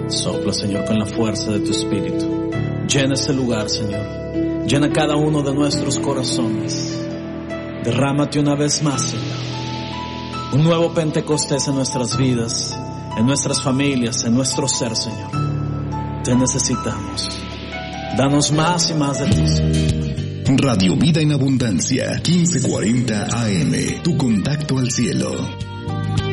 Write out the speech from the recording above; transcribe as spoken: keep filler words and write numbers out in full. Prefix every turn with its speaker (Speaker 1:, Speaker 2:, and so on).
Speaker 1: Sopla, Señor, con la fuerza de tu Espíritu. Llena este lugar, Señor. Llena cada uno de nuestros corazones. Derrámate una vez más, Señor. Un nuevo Pentecostés en nuestras vidas, en nuestras familias, en nuestro ser, Señor. Te necesitamos. Danos más y más de ti, Señor.
Speaker 2: Radio Vida en Abundancia, quince cuarenta A M. Tu contacto al cielo.